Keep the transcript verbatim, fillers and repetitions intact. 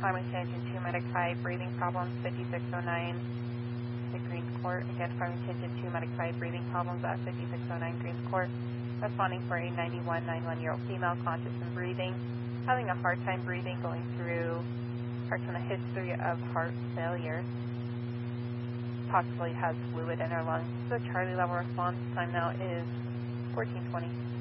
Farming Tangent two, Medic five, breathing problems, fifty-six oh nine to Greens Court. Again, Farming Tangent two, Medic five, breathing problems at fifty-six oh nine Greens Court. Responding for a ninety-one, ninety-one-year-old female, conscious and breathing, having a hard time breathing, going through parts in a history of heart failure. Possibly has fluid in her lungs. The Charlie level response time now is fourteen twenty.